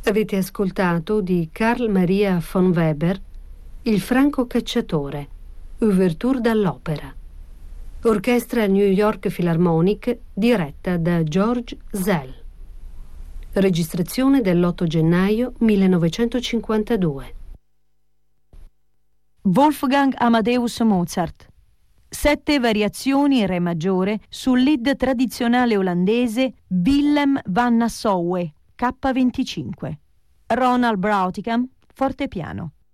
Avete ascoltato di Carl Maria von Weber Il Franco Cacciatore, ouverture dall'opera. Orchestra New York Philharmonic diretta da George Szell. Registrazione dell'8 gennaio 1952. Wolfgang Amadeus Mozart. 7 variazioni in re maggiore sul lead tradizionale olandese Willem van Nassauwe, K25. Ronald Brautigam, fortepiano.